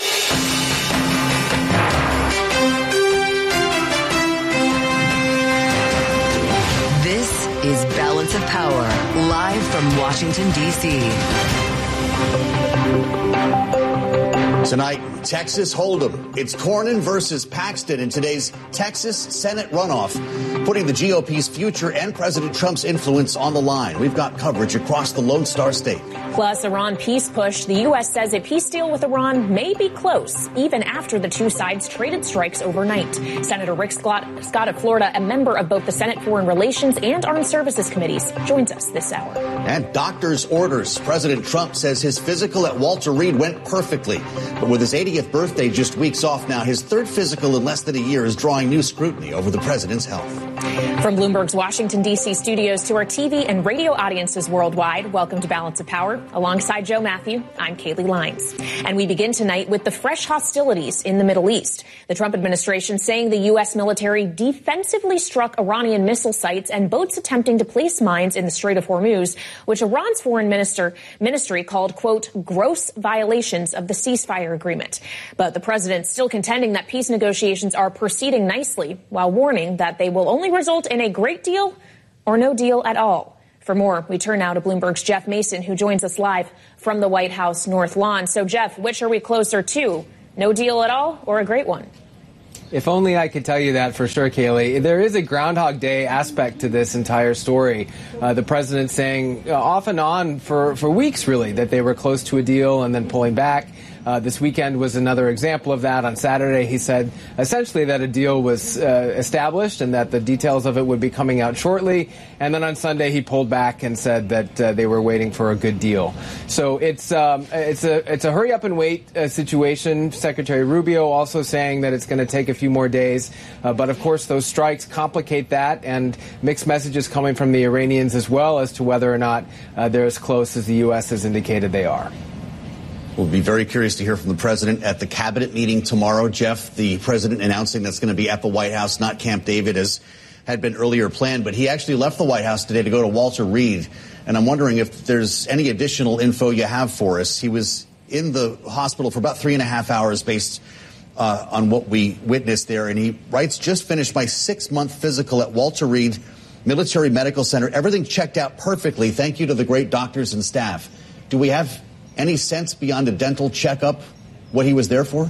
This is Balance of Power, live from Washington, D C Tonight, Texas Hold'em. It's Cornyn versus Paxton in today's Texas Senate runoff, putting the G O P's future and President Trump's influence on the line. We've got coverage across the Lone Star State. Plus, Iran peace push. The U S says a peace deal with Iran may be close, even after the two sides traded strikes overnight. Senator Rick Scott, Scott of Florida, a member of both the Senate Foreign Relations and Armed Services Committees, joins us this hour. And doctor's orders. President Trump says his physical at Walter Reed went perfectly. But with his eightieth birthday just weeks off now, his third physical in less than a year is drawing new scrutiny over the president's health. From Bloomberg's Washington, D C studios to our T V and radio audiences worldwide, welcome to Balance of Power. Alongside Joe Matthew, I'm Kaylee Lyons. And we begin tonight with the fresh hostilities in the Middle East. The Trump administration saying the U S military defensively struck Iranian missile sites and boats attempting to place mines in the Strait of Hormuz, which Iran's foreign minister ministry called, quote, gross violations of the ceasefire agreement. But the president still contending that peace negotiations are proceeding nicely, while warning that they will only result in a great deal or no deal at all. For more, we turn now to Bloomberg's Jeff Mason, who joins us live from the White House North Lawn. So, Jeff, which are we closer to? No deal at all or a great one? If only I could tell you that for sure, Kaylee. There is a Groundhog Day aspect to this entire story. Uh, the president saying uh, off and on for, for weeks, really, that they were close to a deal and then pulling back. Uh, this weekend was another example of that. On Saturday, he said essentially that a deal was uh, established and that the details of it would be coming out shortly. And then on Sunday, he pulled back and said that uh, they were waiting for a good deal. So it's um, it's a it's a hurry up and wait uh, situation. Secretary Rubio also saying that it's going to take a few more days. Uh, but of course, those strikes complicate that, and mixed messages coming from the Iranians as well as to whether or not uh, they're as close as the U S has indicated they are. We'll be very curious to hear from the president at the cabinet meeting tomorrow. Jeff, the president announcing that's going to be at the White House, not Camp David, as had been earlier planned. But he actually left the White House today to go to Walter Reed. And I'm wondering if there's any additional info you have for us. He was in the hospital for about three and a half hours based uh, on what we witnessed there. And he writes, just finished my six-month physical at Walter Reed Military Medical Center. Everything checked out perfectly. Thank you to the great doctors and staff. Do we have any sense beyond a dental checkup what he was there for?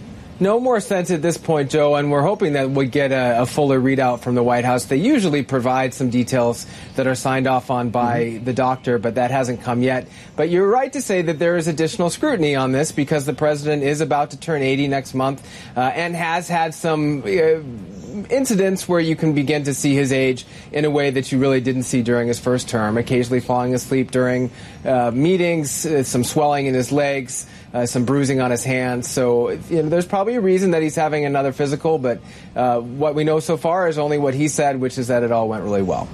No more sense at this point, Joe, and we're hoping that we get a, a fuller readout from the White House. They usually provide some details that are signed off on by mm-hmm. the doctor, but that hasn't come yet. But you're right to say that there is additional scrutiny on this because the president is about to turn eighty next month uh, and has had some uh, incidents where you can begin to see his age in a way that you really didn't see during his first term, occasionally falling asleep during uh, meetings, uh, some swelling in his legs, Uh, some bruising on his hands. So you know, there's probably a reason that he's having another physical, but uh, what we know so far is only what he said, which is that it all went really well.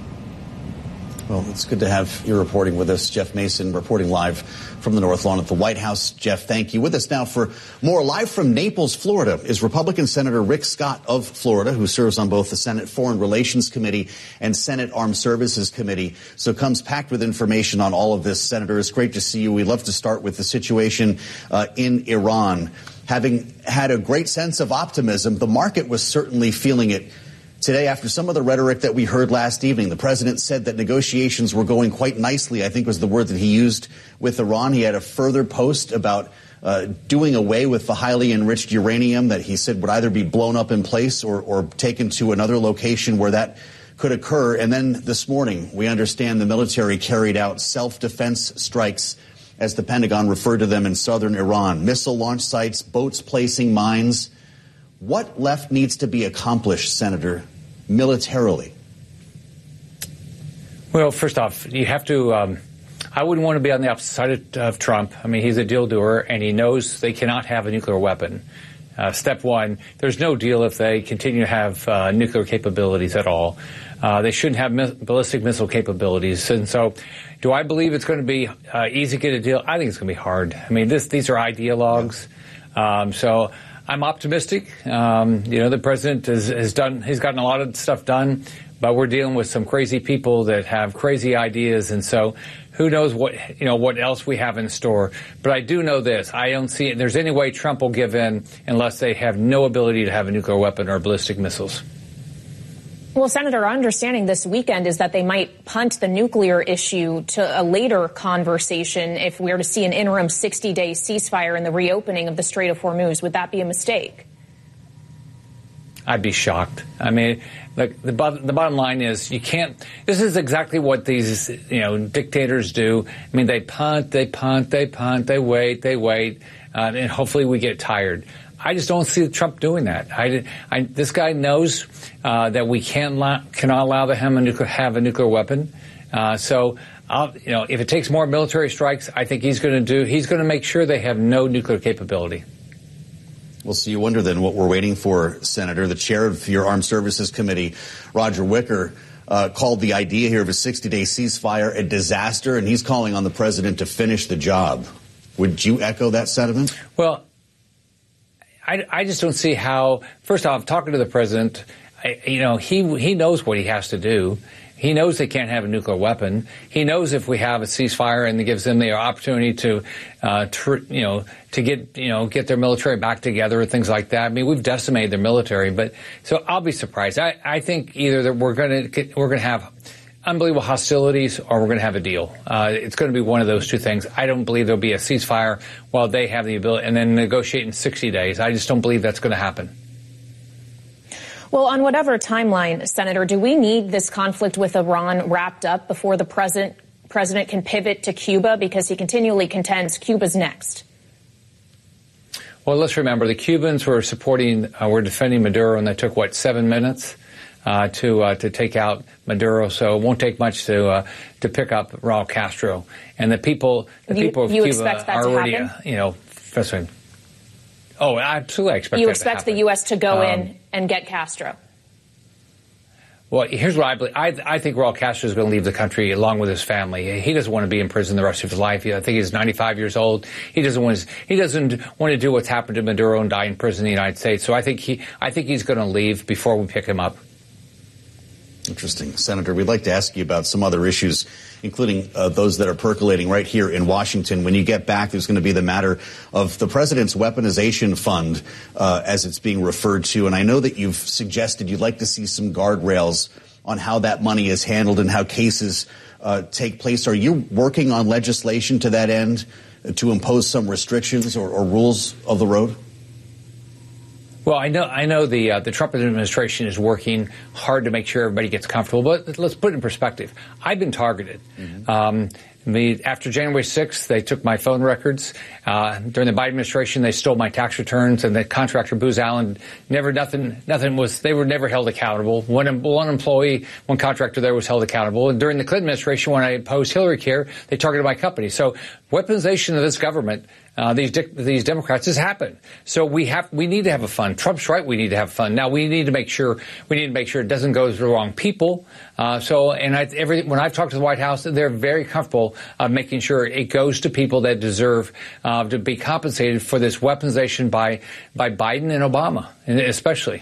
Well, it's good to have your reporting with us. Jeff Mason reporting live from the North Lawn at the White House. Jeff, thank you. With us now for more live from Naples, Florida, is Republican Senator Rick Scott of Florida, who serves on both the Senate Foreign Relations Committee and Senate Armed Services Committee. So comes packed with information on all of this. Senator, it's great to see you. We love to start with the situation uh, in Iran. Having had a great sense of optimism, the market was certainly feeling it today, after some of the rhetoric that we heard last evening. The president said that negotiations were going quite nicely, I think was the word that he used, with Iran. He had a further post about uh, doing away with the highly enriched uranium that he said would either be blown up in place or, or taken to another location where that could occur. And then this morning, we understand the military carried out self-defense strikes, as the Pentagon referred to them, in southern Iran. Missile launch sites, boats placing mines. What left needs to be accomplished, Senator, militarily? Well, first off, you have to, um, I wouldn't want to be on the opposite side of, of Trump. I mean, he's a deal doer, and he knows they cannot have a nuclear weapon. Uh, step one, there's no deal if they continue to have uh, nuclear capabilities at all. Uh, they shouldn't have mi- ballistic missile capabilities. And so do I believe it's going to be uh, easy to get a deal? I think it's going to be hard. I mean, this, these are ideologues. Um, so I'm optimistic. Um, you know, the president has, has done, he's gotten a lot of stuff done, but we're dealing with some crazy people that have crazy ideas. And so who knows what, you know, what else we have in store. But I do know this. I don't see it. There's any way Trump will give in unless they have no ability to have a nuclear weapon or ballistic missiles. Well, Senator, our understanding this weekend is that they might punt the nuclear issue to a later conversation if we're to see an interim sixty-day ceasefire in the reopening of the Strait of Hormuz. Would that be a mistake? I'd be shocked. I mean, look, the, the bottom line is you can't. This is exactly what these, you know, dictators do. I mean, they punt, they punt, they punt, they wait, they wait, uh, and hopefully we get tired. I just don't see Trump doing that. I, I, this guy knows uh, that we can't allow, cannot allow him to have a nuclear weapon. Uh, so, I'll, you know, if it takes more military strikes, I think he's going to do. He's going to make sure they have no nuclear capability. Well, so you wonder then what we're waiting for, Senator. The chair of your Armed Services Committee, Roger Wicker, uh, called the idea here of a sixty-day ceasefire a disaster, and he's calling on the president to finish the job. Would you echo that sentiment? Well, I, I just don't see how, first off, talking to the president, I, you know, he he knows what he has to do. He knows they can't have a nuclear weapon. He knows if we have a ceasefire and it gives them the opportunity to, uh, tr- you know, to get, you know, get their military back together and things like that. I mean, we've decimated their military, but so I'll be surprised. I, I think either that we're going to we're going to have unbelievable hostilities or we're going to have a deal. Uh, it's going to be one of those two things. I don't believe there'll be a ceasefire while they have the ability and then negotiate in sixty days. I just don't believe that's going to happen. Well, on whatever timeline, Senator, do we need this conflict with Iran wrapped up before the president, president can pivot to Cuba? Because he continually contends Cuba's next. Well, let's remember the Cubans were supporting, uh, were defending Maduro, and that took, what, seven minutes? Uh, to uh, to take out Maduro, so it won't take much to uh, to pick up Raul Castro, and the people the you, people of you Cuba expect that are to already happen? uh, you know frustrating. Oh, absolutely, I expect you that expect to happen. the U S to go um, in and get Castro. Well, here's what I believe. I, I think Raul Castro is going to leave the country along with his family. He doesn't want to be in prison the rest of his life. I think he's ninety-five years old. He doesn't want. He doesn't want to do what's happened to Maduro and die in prison in the United States. So I think he. I think he's going to leave before we pick him up. Interesting. Senator, we'd like to ask you about some other issues, including uh, those that are percolating right here in Washington. When you get back, there's going to be the matter of the president's weaponization fund, uh, as it's being referred to. And I know that you've suggested you'd like to see some guardrails on how that money is handled and how cases uh, take place. Are you working on legislation to that end uh, to impose some restrictions or, or rules of the road? Well, I know I know the uh, the Trump administration is working hard to make sure everybody gets comfortable. But let's put it in perspective. I've been targeted. Mm-hmm. Um, the, after January sixth, they took my phone records. Uh, during the Biden administration, they stole my tax returns, and the contractor Booz Allen never nothing nothing was. They were never held accountable. One one employee, one contractor there was held accountable. And during the Clinton administration, when I opposed Hillary Care, they targeted my company. So weaponization of this government. Uh, these these Democrats has happened. So we have we need to have a fund. Trump's right. We need to have fun. Now we need to make sure we need to make sure it doesn't go to the wrong people. Uh, so and I, every when I've talked to the White House, they're very comfortable uh, making sure it goes to people that deserve uh, to be compensated for this weaponization by by Biden and Obama, and especially.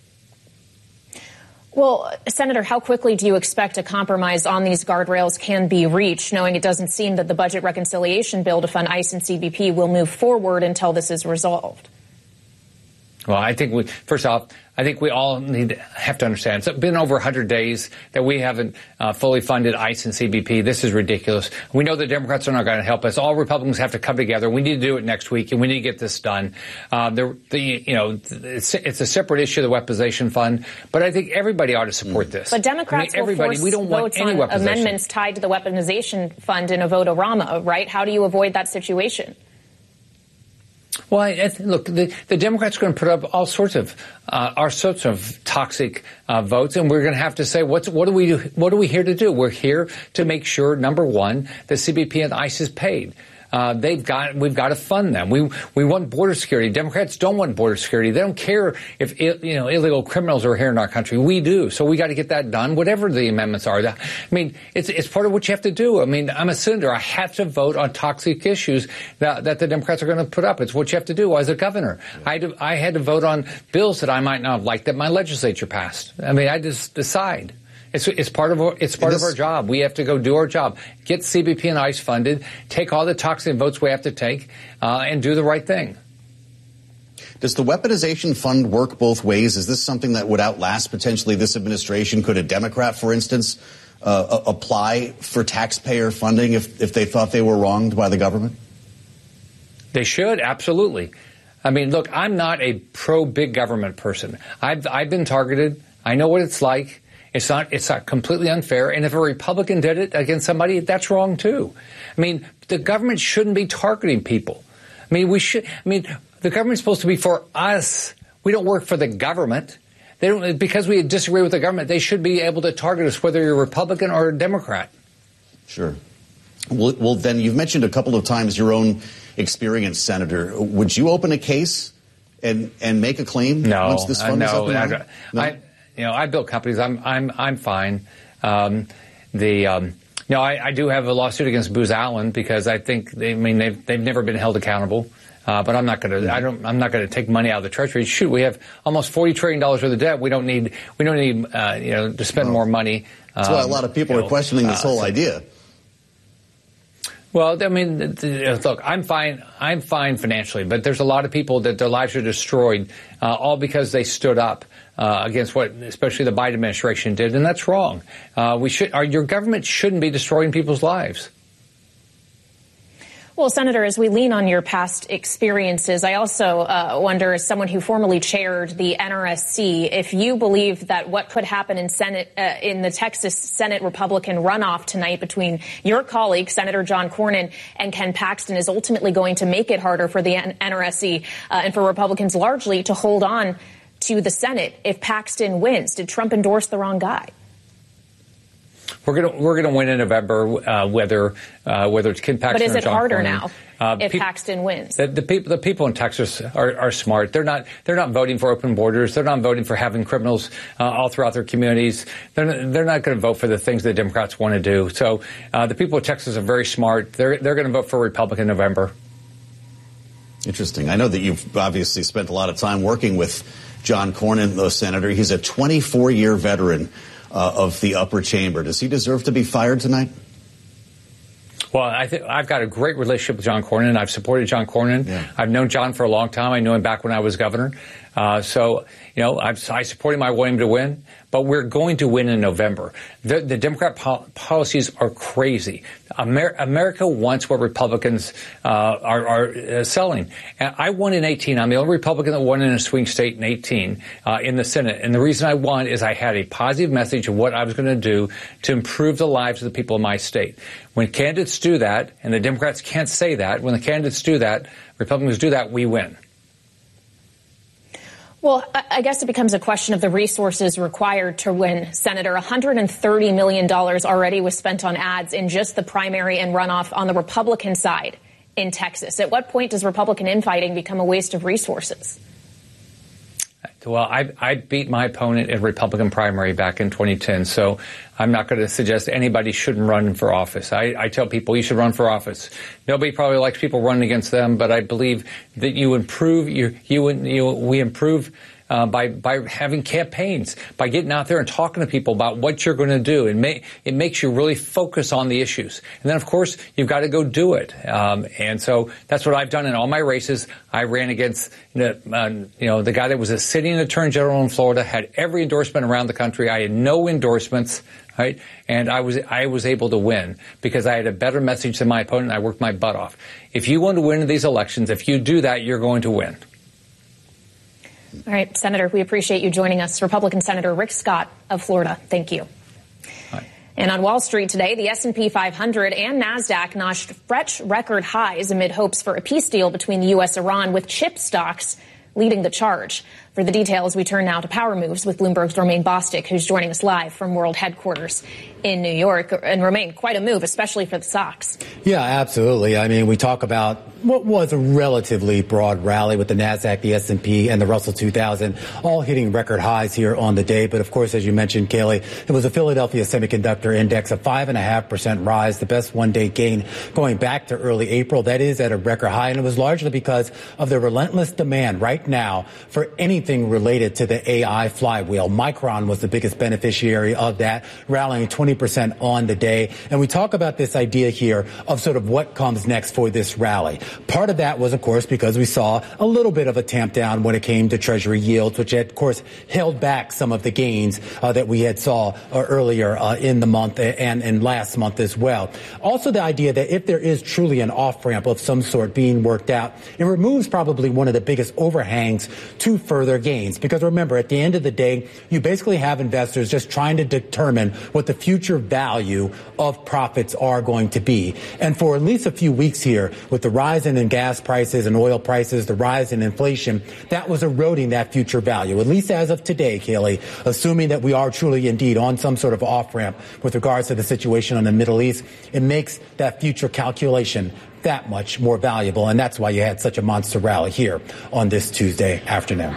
Well, Senator, how quickly do you expect a compromise on these guardrails can be reached, knowing it doesn't seem that the budget reconciliation bill to fund ICE and C B P will move forward until this is resolved? Well, I think we, first off, I think we all need to have to understand. It's been over one hundred days that we haven't uh, fully funded ICE and C B P. This is ridiculous. We know the Democrats are not going to help us. All Republicans have to come together. We need to do it next week, and we need to get this done. Uh, the, the, you know, it's, it's a separate issue, the weaponization fund, but I think everybody ought to support this. But Democrats I mean, everybody, will force we don't want votes any on weaponization. amendments tied to the weaponization fund in a vote-a-rama, right? How do you avoid that situation? Well, I, I, look, the, the Democrats are going to put up all sorts of, uh, all sorts of toxic uh, votes, and we're going to have to say, what's, what do we do? What are we here to do? We're here to make sure, number one, that C B P and ICE is paid. Uh, they've got, we've got to fund them. We, we want border security. Democrats don't want border security. They don't care if, you know, illegal criminals are here in our country. We do. So we got to get that done, whatever the amendments are. I mean, it's, it's part of what you have to do. I mean, I'm a senator. I have to vote on toxic issues that, that the Democrats are going to put up. It's what you have to do as a governor. I had to, I had to vote on bills that I might not have liked that my legislature passed. I mean, I just decide. It's, it's part of our, it's part this, of our job. We have to go do our job, get C B P and ICE funded, take all the toxic votes we have to take, uh, and do the right thing. Does the weaponization fund work both ways? Is this something that would outlast potentially this administration? Could a Democrat, for instance, uh, apply for taxpayer funding if, if they thought they were wronged by the government? They should, absolutely. I mean, look, I'm not a pro-big government person. I've, I've been targeted. I know what it's like. It's not, it's not completely unfair. And if a Republican did it against somebody, that's wrong, too. I mean, the government shouldn't be targeting people. I mean, we should, I mean, the government's supposed to be for us. We don't work for the government. They don't, because we disagree with the government, they should be able to target us, whether you're a Republican or a Democrat. Sure. Well, well, then you've mentioned a couple of times your own experience, Senator. Would you open a case and and make a claim no, once this fund uh, is no, up and I, running? No, I, you know, I built companies. I'm I'm I'm fine. Um, the um, no, I, I do have a lawsuit against Booz Allen because I think they, I mean they've they've never been held accountable. Uh, but I'm not going to. I don't. I'm not going to take money out of the Treasury. Shoot, we have almost forty trillion dollars worth of debt. We don't need. We don't need. Uh, you know, to spend well, more money. That's um, why a lot of people you are know, questioning this uh, whole so, idea. Well, I mean, look, I'm fine. I'm fine financially, but there's a lot of people that their lives are destroyed, uh, all because they stood up uh, against what, especially the Biden administration did, and that's wrong. Uh, we should. Our, your government shouldn't be destroying people's lives. Well, Senator, as we lean on your past experiences, I also uh, wonder, as someone who formerly chaired the N R S C, if you believe that what could happen in Senate, uh, in the Texas Senate Republican runoff tonight between your colleague, Senator John Cornyn, and Ken Paxton is ultimately going to make it harder for the N R S C uh, and for Republicans largely to hold on to the Senate if Paxton wins. Did Trump endorse the wrong guy? We're gonna we're gonna win in November, uh, whether uh, whether it's Ken Paxton or John Cornyn. But is it harder now uh, if pe- Paxton wins? The, the people the people in Texas are, are smart. They're not they're not voting for open borders. They're not voting for having criminals uh, all throughout their communities. They're not, they're not going to vote for the things that Democrats want to do. So uh, the people of Texas are very smart. They're they're going to vote for Republican in November. Interesting. I know that you've obviously spent a lot of time working with John Cornyn, the senator. He's a twenty-four year veteran Uh, of the upper chamber. Does he deserve to be fired tonight? Well, I think I've got a great relationship with John Cornyn. I've supported John Cornyn. Yeah. I've known John for a long time. I knew him back when I was governor. Uh, so, you know, I've, I support him. I want him to win. But we're going to win in November. The, the Democrat po- policies are crazy. Amer- America wants what Republicans uh, are, are uh, selling. And I won in eighteen. I'm the only Republican that won in a swing state in eighteen uh, in the Senate. And the reason I won is I had a positive message of what I was going to do to improve the lives of the people of my state. When candidates do that, and the Democrats can't say that, when the candidates do that, Republicans do that, we win. Well, I guess it becomes a question of the resources required to win, Senator. one hundred thirty million dollars already was spent on ads in just the primary and runoff on the Republican side in Texas. At what point does Republican infighting become a waste of resources? Well, I, I beat my opponent in Republican primary back in twenty ten, so I'm not going to suggest anybody shouldn't run for office. I, I tell people you should run for office. Nobody probably likes people running against them, but I believe that you improve, you, you, you we improve uh, by by having campaigns, by getting out there and talking to people about what you're going to do. And may, it makes you really focus on the issues. And then, of course, you've got to go do it. Um, and so that's what I've done in all my races. I ran against the, uh, you know, the guy that was a sitting attorney general in Florida, had every endorsement around the country. I had no endorsements. Right. And I was I was able to win because I had a better message than my opponent. I worked my butt off. If you want to win these elections, if you do that, you're going to win. All right, Senator, we appreciate you joining us. Republican Senator Rick Scott of Florida. Thank you. Hi. And on Wall Street today, the S and P five hundred and NASDAQ notched fresh record highs amid hopes for a peace deal between the U S and Iran, with chip stocks leading the charge. For the details, we turn now to Power Moves with Bloomberg's Romaine Bostick, who's joining us live from World Headquarters in New York. And Romaine, quite a move, especially for the stocks. Yeah, absolutely. I mean, we talk about what was a relatively broad rally with the NASDAQ, the S and P, and the Russell two thousand all hitting record highs here on the day. But of course, as you mentioned, Kaylee, it was a Philadelphia Semiconductor Index, a five and a half percent rise, the best one day gain going back to early April. That is at a record high, and it was largely because of the relentless demand right now for anything related to the A I flywheel. Micron was the biggest beneficiary of that, rallying twenty percent on the day. And we talk about this idea here of sort of what comes next for this rally. Part of that was, of course, because we saw a little bit of a tamp down when it came to Treasury yields, which had, of course, held back some of the gains uh, that we had saw uh, earlier uh, in the month and, and last month as well. Also, the idea that if there is truly an off-ramp of some sort being worked out, it removes probably one of the biggest overhangs to further gains. Because remember, at the end of the day, you basically have investors just trying to determine what the future value of profits are going to be. And for at least a few weeks here, with the rise in gas prices and oil prices, the rise in inflation, that was eroding that future value, at least as of today, Kaylee, assuming that we are truly indeed on some sort of off-ramp with regards to the situation in the Middle East. It makes that future calculation that much more valuable, and that's why you had such a monster rally here on this Tuesday afternoon.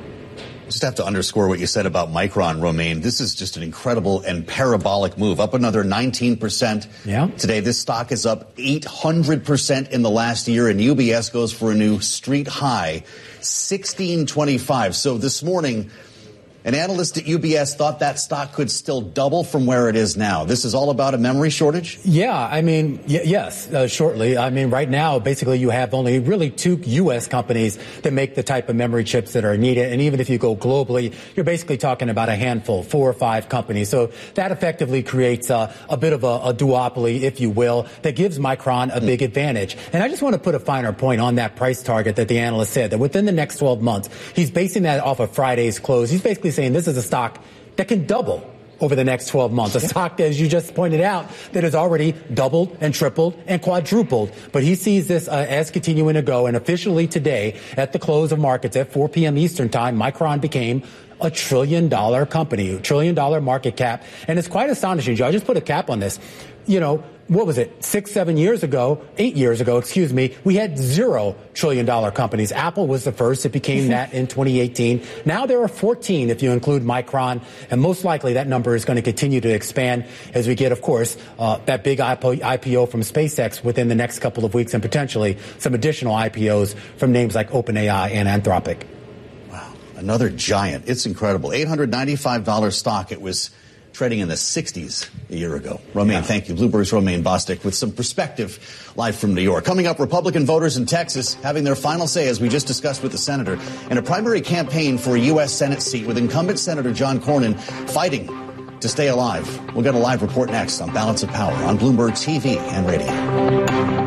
Just have to underscore what you said about Micron, Romaine. This is just an incredible and parabolic move, up another nineteen percent. Yeah. Today, this stock is up eight hundred percent in the last year, and U B S goes for a new street high, sixteen twenty-five. So this morning, an analyst at U B S thought that stock could still double from where it is now. This is all about a memory shortage? Yeah, I mean, y- yes, uh, shortly. I mean, right now, basically, you have only really two U S companies that make the type of memory chips that are needed. And even if you go globally, you're basically talking about a handful, four or five companies. So that effectively creates a, a bit of a, a duopoly, if you will, that gives Micron a big advantage. And I just want to put a finer point on that price target that the analyst said, that within the next twelve months, he's basing that off of Friday's close. He's basically saying this is a stock that can double over the next twelve months. A stock, as you just pointed out, that has already doubled and tripled and quadrupled. But he sees this uh, as continuing to go. And officially today, at the close of markets at four p.m. Eastern time, Micron became a trillion dollar company, a trillion dollar market cap. And it's quite astonishing, Joe. I just put a cap on this. You know, what was it? Six, seven years ago, eight years ago, excuse me, we had zero trillion dollar companies. Apple was the first. It became that in twenty eighteen. Now there are fourteen if you include Micron. And most likely that number is going to continue to expand as we get, of course, uh, that big I P O from SpaceX within the next couple of weeks and potentially some additional I P Os from names like OpenAI and Anthropic. Wow. Another giant. It's incredible. eight hundred ninety-five dollars stock. It was trading in the sixties a year ago. Romaine, yeah. Thank you. Bloomberg's Romaine Bostick with some perspective live from New York. Coming up, Republican voters in Texas having their final say, as we just discussed with the senator, in a primary campaign for a U S Senate seat with incumbent Senator John Cornyn fighting to stay alive. We'll get a live report next on Balance of Power on Bloomberg T V and radio.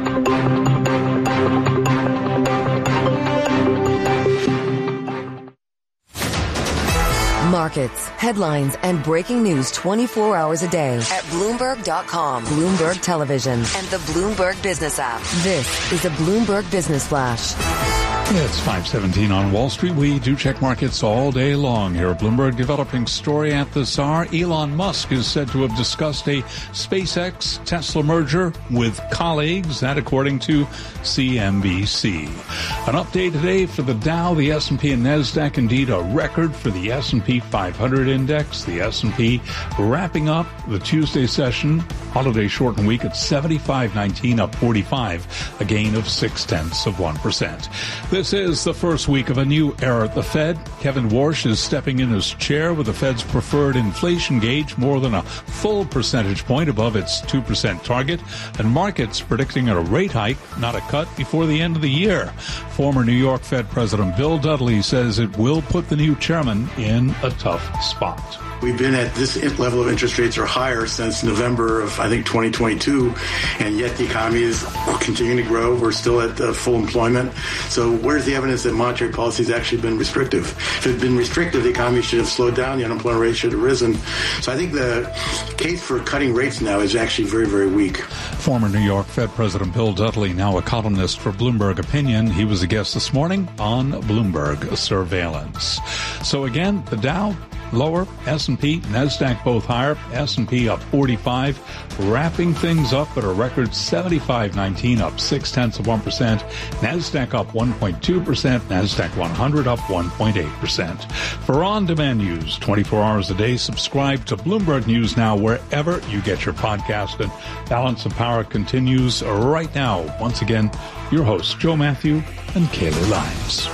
Markets, headlines, and breaking news twenty-four hours a day at Bloomberg dot com, Bloomberg Television, and the Bloomberg Business app. This is a Bloomberg Business Flash. It's five seventeen on Wall Street. We do check markets all day long here at Bloomberg. Developing story at this hour. Elon Musk is said to have discussed a SpaceX Tesla merger with colleagues, that according to C N B C. An update today for the Dow, the S and P, and NASDAQ. Indeed, a record for the S and P five hundred index. The S and P wrapping up the Tuesday session, holiday shortened week, at seventy-five nineteen, up forty-five, a gain of six tenths of one percent. This is the first week of a new era at the Fed. Kevin Warsh is stepping in as chair with the Fed's preferred inflation gauge more than a full percentage point above its two percent target, and markets predicting a rate hike, not a cut, before the end of the year. Former New York Fed President Bill Dudley says it will put the new chairman in a tough spot. We've been at this level of interest rates or higher since November of, I think, twenty twenty-two, and yet the economy is continuing to grow. We're still at uh, full employment. So where's the evidence that monetary policy has actually been restrictive? If it had been restrictive, the economy should have slowed down, the unemployment rate should have risen. So I think the case for cutting rates now is actually very, very weak. Former New York Fed President Bill Dudley, now a columnist for Bloomberg Opinion. He was a guest this morning on Bloomberg Surveillance. So again, the Dow lower, S and P, NASDAQ both higher, S and P up forty-five, wrapping things up at a record seventy-five nineteen, up six tenths of one percent, NASDAQ up one point two percent, NASDAQ one hundred up one point eight percent. For on-demand news twenty-four hours a day, subscribe to Bloomberg News Now wherever you get your podcast, and Balance of Power continues right now. Once again, your hosts, Joe Matthew and Kaylee Lyons.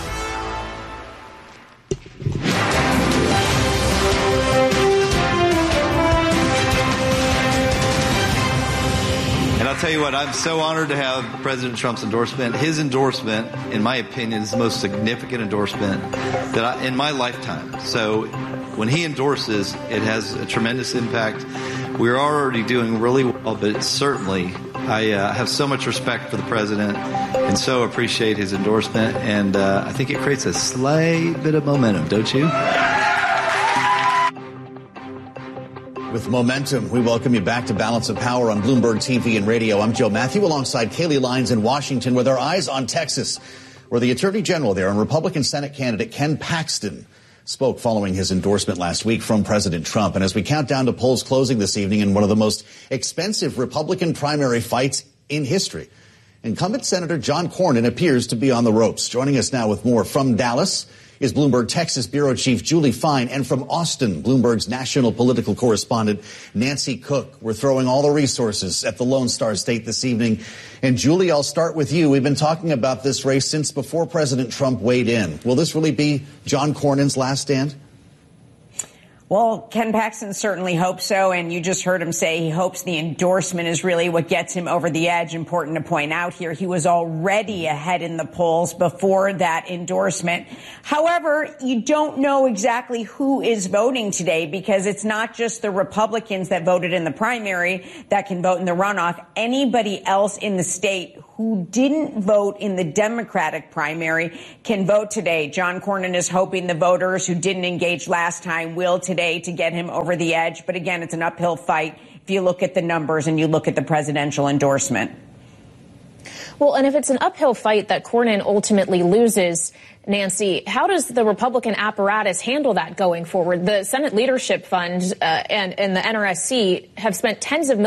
I'll tell you what, I'm so honored to have President Trump's endorsement. His endorsement, in my opinion, is the most significant endorsement that I, in my lifetime. So when he endorses, it has a tremendous impact. We're already doing really well, but certainly I uh, have so much respect for the president and so appreciate his endorsement. And uh, I think it creates a slight bit of momentum, don't you? With momentum, we welcome you back to Balance of Power on Bloomberg T V and radio. I'm Joe Matthew alongside Kaylee Lyons in Washington with our eyes on Texas, where the Attorney General there and Republican Senate candidate Ken Paxton spoke following his endorsement last week from President Trump. And as we count down to polls closing this evening in one of the most expensive Republican primary fights in history, incumbent Senator John Cornyn appears to be on the ropes. Joining us now with more from Dallas is Bloomberg Texas Bureau Chief Julie Fine, and from Austin, Bloomberg's national political correspondent Nancy Cook. We're throwing all the resources at the Lone Star State this evening. And Julie, I'll start with you. We've been talking about this race since before President Trump weighed in. Will this really be John Cornyn's last stand? Well, Ken Paxton certainly hopes so, and you just heard him say he hopes the endorsement is really what gets him over the edge. Important to point out here, he was already ahead in the polls before that endorsement. However, you don't know exactly who is voting today, because it's not just the Republicans that voted in the primary that can vote in the runoff. Anybody else in the state who didn't vote in the Democratic primary can vote today. John Cornyn is hoping the voters who didn't engage last time will today to get him over the edge. But again, it's an uphill fight if you look at the numbers and you look at the presidential endorsement. Well, and if it's an uphill fight that Cornyn ultimately loses, Nancy, how does the Republican apparatus handle that going forward? The Senate Leadership Fund uh, and, and the N R S C have spent tens of millions